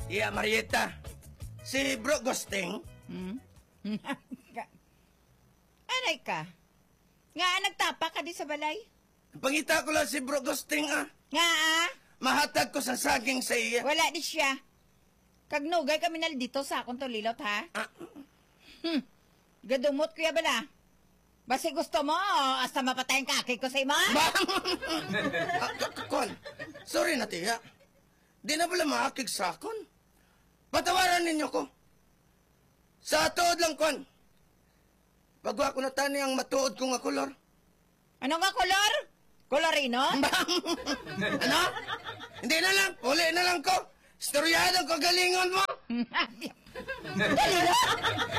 Iya, Marieta. Si Bro Gosting. Anay ka? Nga, nagtapa ka di sa balay? Pangita ko lang si Bro Gosting, ah. Nga, Mahatag ko sa saging sa iya. wala di siya. Kagnugay kami nal dito sa akong tulilot, ha? Gadumot kuya bala. Basi gusto mo, hasta mapatayin ka ko sa ima? Kon, sorry na tiya. Di na pala maakig sa akon. Patawaran ninyo ko. Sa tuod lang, Kon. Pagwa ko na tani ang matuod ko nga kolor. Ano nga kolor? Kolorino? Ano? Hindi na lang. Uli na lang ko. Storyado ko galingon mo. Dali na!